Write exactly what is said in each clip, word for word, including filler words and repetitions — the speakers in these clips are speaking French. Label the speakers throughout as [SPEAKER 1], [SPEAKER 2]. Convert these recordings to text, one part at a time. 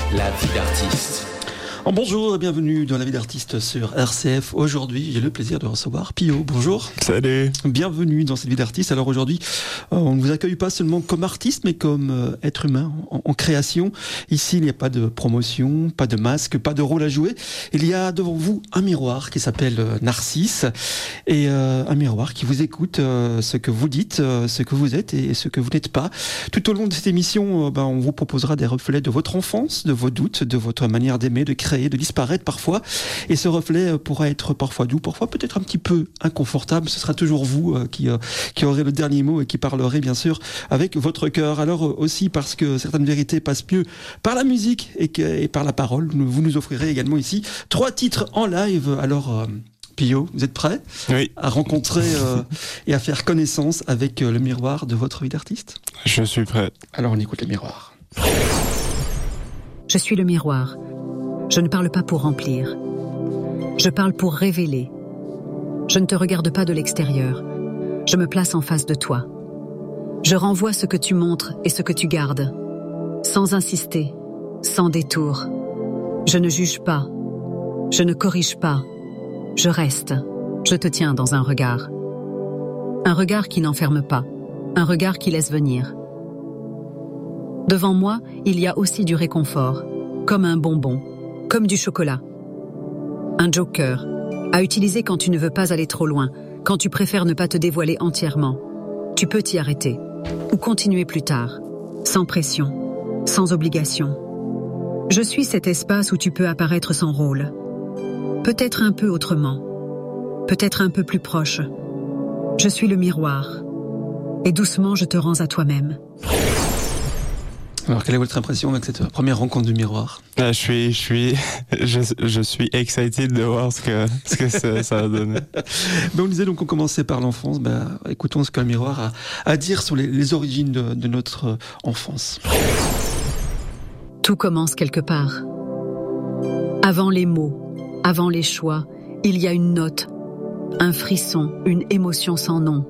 [SPEAKER 1] La vie d'artiste.
[SPEAKER 2] Oh, bonjour et bienvenue dans La vie d'artiste sur R C F. Aujourd'hui, j'ai le plaisir de recevoir Pio. Bonjour.
[SPEAKER 3] Salut.
[SPEAKER 2] Bienvenue dans cette vie d'artiste. Alors aujourd'hui, on ne vous accueille pas seulement comme artiste, mais comme être humain en, en création. Ici, il n'y a pas de promotion, pas de masque, pas de rôle à jouer. Il y a devant vous un miroir qui s'appelle Narcisse et euh, un miroir qui vous écoute euh, ce que vous dites, euh, ce que vous êtes et ce que vous n'êtes pas. Tout au long de cette émission, euh, ben, on vous proposera des reflets de votre enfance, de vos doutes, de votre manière d'aimer, de créer, de disparaître parfois, et ce reflet pourra être parfois doux, parfois peut-être un petit peu inconfortable. Ce sera toujours vous euh, qui, euh, qui aurez le dernier mot et qui parlerez bien sûr avec votre cœur. Alors euh, aussi parce que certaines vérités passent mieux par la musique et, que, et par la parole, vous nous offrirez également ici trois titres en live. Alors euh, Pio, vous êtes prêt
[SPEAKER 3] Oui.
[SPEAKER 2] à rencontrer euh, et à faire connaissance avec euh, le miroir de votre vie d'artiste?
[SPEAKER 3] Je suis prêt.
[SPEAKER 2] Alors on écoute le miroir.
[SPEAKER 4] Je suis le miroir. Je ne parle pas pour remplir. Je parle pour révéler. Je ne te regarde pas de l'extérieur. Je me place en face de toi. Je renvoie ce que tu montres et ce que tu gardes. Sans insister, sans détour. Je ne juge pas. Je ne corrige pas. Je reste. Je te tiens dans un regard. Un regard qui n'enferme pas. Un regard qui laisse venir. Devant moi, il y a aussi du réconfort, comme un bonbon. Comme du chocolat. Un joker, à utiliser quand tu ne veux pas aller trop loin, quand tu préfères ne pas te dévoiler entièrement. Tu peux t'y arrêter, ou continuer plus tard, sans pression, sans obligation. Je suis cet espace où tu peux apparaître sans rôle. Peut-être un peu autrement, peut-être un peu plus proche. Je suis le miroir, et doucement je te rends à toi-même.
[SPEAKER 2] Alors, quelle est votre impression avec cette première rencontre du miroir?
[SPEAKER 3] Là, je suis, je suis, je, je suis excited de voir ce que, ce que ça, ça va donner.
[SPEAKER 2] Ben, on disait donc qu'on commençait par l'enfance. Ben, écoutons ce que le miroir a à dire sur les, les origines de, de notre enfance.
[SPEAKER 4] Tout commence quelque part. Avant les mots, avant les choix, il y a une note, un frisson, une émotion sans nom.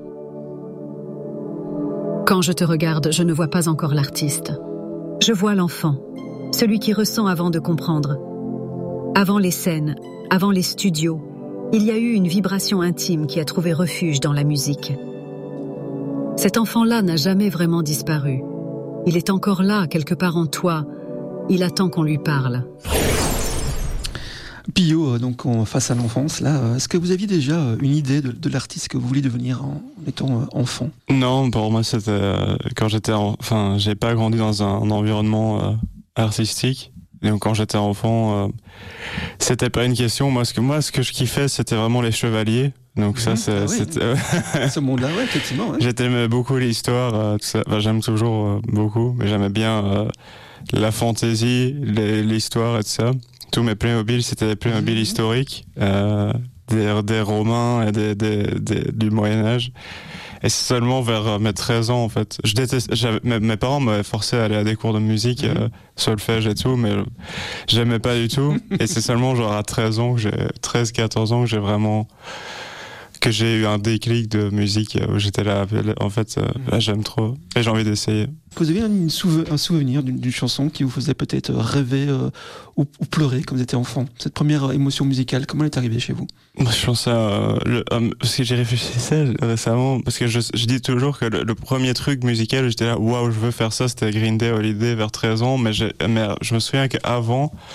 [SPEAKER 4] Quand je te regarde, je ne vois pas encore l'artiste. Je vois l'enfant, celui qui ressent avant de comprendre. Avant les scènes, avant les studios, il y a eu une vibration intime qui a trouvé refuge dans la musique. Cet enfant-là n'a jamais vraiment disparu. Il est encore là, quelque part en toi. Il attend qu'on lui parle.
[SPEAKER 2] Pio, donc face à l'enfance, là, est-ce que vous aviez déjà une idée de, de l'artiste que vous vouliez devenir en, en étant enfant?
[SPEAKER 3] Non, pour moi c'était euh, quand j'étais, en... enfin, j'ai pas grandi dans un, un environnement euh, artistique. Donc quand j'étais enfant, euh, c'était pas une question. Moi, ce que moi, ce que je kiffais, c'était vraiment les chevaliers. Donc mmh, ça, c'est,
[SPEAKER 2] ah oui,
[SPEAKER 3] c'était.
[SPEAKER 2] Ce monde-là, ouais, effectivement. Ouais.
[SPEAKER 3] J'aimais beaucoup l'histoire. Euh, tout ça. Enfin, j'aime toujours euh, beaucoup, mais j'aimais bien euh, la fantaisie, les, l'histoire et tout ça. Tous mes Playmobil, c'était des Playmobil mmh. historiques, euh, des, des Romains et des, des, des, du Moyen-Âge. Et c'est seulement vers mes treize ans, en fait. Je déteste, mes, mes parents m'avaient forcé à aller à des cours de musique, mmh. euh, solfège et tout, mais j'aimais pas du tout. Et c'est seulement genre à treize ans, que j'ai, treize quatorze ans, que j'ai vraiment, que j'ai eu un déclic de musique où j'étais là, en fait, là, j'aime trop. Et j'ai envie d'essayer.
[SPEAKER 2] Vous avez une souve- un souvenir d'une, d'une chanson qui vous faisait peut-être rêver euh, ou, ou pleurer quand vous étiez enfant? Cette première émotion musicale, comment elle est arrivée chez vous?
[SPEAKER 3] Moi, je pense à euh, le, euh, parce que j'ai réfléchi à ça récemment, parce que je, je dis toujours que le, le premier truc musical, j'étais là, waouh, je veux faire ça, c'était Green Day Holiday vers treize ans, mais, j'ai, mais je me souviens qu'avant,